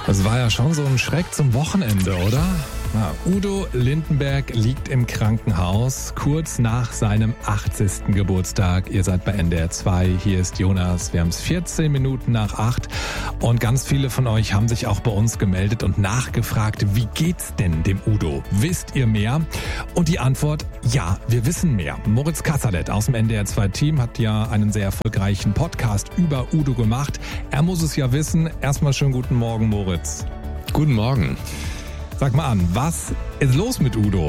Das war ja schon so ein Schreck zum Wochenende, oder? Ja, Udo Lindenberg liegt im Krankenhaus, kurz nach seinem 80. Geburtstag. Ihr seid bei NDR 2, hier ist Jonas. Wir haben es 14 Minuten nach 8 und ganz viele von euch haben sich auch bei uns gemeldet und nachgefragt, wie geht's denn dem Udo? Wisst ihr mehr? Und die Antwort, ja, wir wissen mehr. Moritz Kasserlet aus dem NDR 2 Team hat ja einen sehr erfolgreichen Podcast über Udo gemacht. Er muss es ja wissen. Erstmal schönen guten Morgen, Moritz. Guten Morgen. Sag mal an, was ist los mit Udo?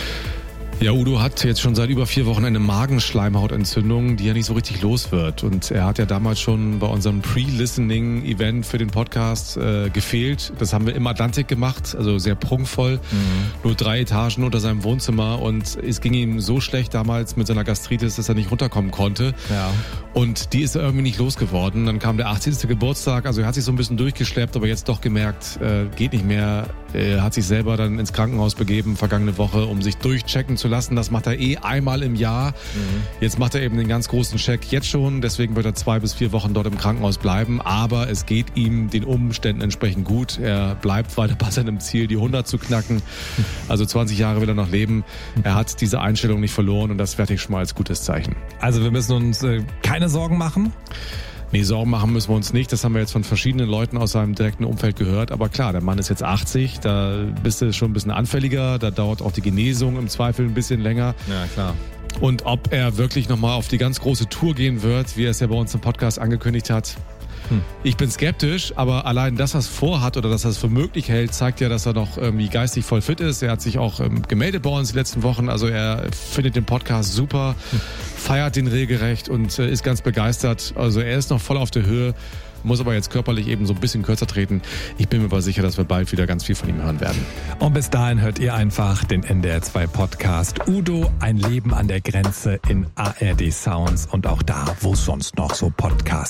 Ja, Udo hat jetzt schon seit über 4 Wochen eine Magenschleimhautentzündung, die ja nicht so richtig los wird. Und er hat ja damals schon bei unserem Pre-Listening-Event für den Podcast gefehlt. Das haben wir im Atlantik gemacht, also sehr prunkvoll. Nur 3 Etagen unter seinem Wohnzimmer. Und es ging ihm so schlecht damals mit seiner Gastritis, dass er nicht runterkommen konnte. Ja. Und die ist er irgendwie nicht losgeworden. Dann kam der 80. Geburtstag, also er hat sich so ein bisschen durchgeschleppt, aber jetzt doch gemerkt, geht nicht mehr. Er hat sich selber dann ins Krankenhaus begeben, vergangene Woche, um sich durchchecken zu lassen. Das macht er einmal im Jahr. Jetzt macht er eben den ganz großen Check jetzt schon. Deswegen wird er 2 bis 4 Wochen dort im Krankenhaus bleiben. Aber es geht ihm den Umständen entsprechend gut. Er bleibt weiter bei seinem Ziel, die 100 zu knacken. Also 20 Jahre will er noch leben. Er hat diese Einstellung nicht verloren und das werte ich schon mal als gutes Zeichen. Also wir müssen uns keine Sorgen machen? Nee, Sorgen machen müssen wir uns nicht. Das haben wir jetzt von verschiedenen Leuten aus seinem direkten Umfeld gehört. Aber klar, der Mann ist jetzt 80, da bist du schon ein bisschen anfälliger. Da dauert auch die Genesung im Zweifel ein bisschen länger. Ja, klar. Und ob er wirklich nochmal auf die ganz große Tour gehen wird, wie er es ja bei uns im Podcast angekündigt hat, ich bin skeptisch, aber allein, dass er es vorhat oder dass er es für möglich hält, zeigt ja, dass er noch irgendwie geistig voll fit ist. Er hat sich auch gemeldet bei uns die letzten Wochen. Also er findet den Podcast super, feiert den regelrecht und ist ganz begeistert. Also er ist noch voll auf der Höhe, muss aber jetzt körperlich eben so ein bisschen kürzer treten. Ich bin mir aber sicher, dass wir bald wieder ganz viel von ihm hören werden. Und bis dahin hört ihr einfach den NDR 2 Podcast Udo, ein Leben an der Grenze in ARD Sounds und auch da, wo es sonst noch so Podcasts